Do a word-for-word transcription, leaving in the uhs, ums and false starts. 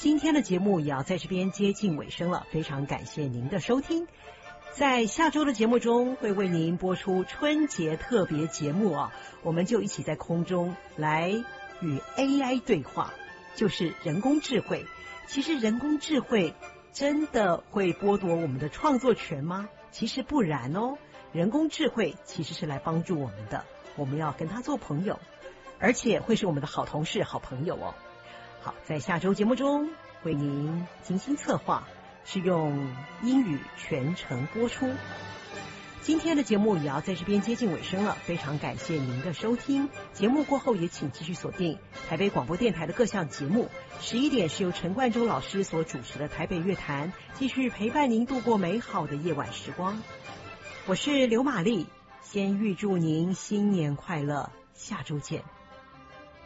今天的节目也要在这边接近尾声了，非常感谢您的收听。在下周的节目中会为您播出春节特别节目啊，我们就一起在空中来与 A I 对话，就是人工智慧。其实人工智慧真的会剥夺我们的创作权吗？其实不然哦，人工智慧其实是来帮助我们的，我们要跟他做朋友，而且会是我们的好同事、好朋友哦。好，在下周节目中为您精心策划，是用英语全程播出。今天的节目也要在这边接近尾声了，非常感谢您的收听。节目过后也请继续锁定台北广播电台的各项节目。十一点是由陈冠中老师所主持的台北乐坛，继续陪伴您度过美好的夜晚时光。我是刘玛丽，先预祝您新年快乐，下周见。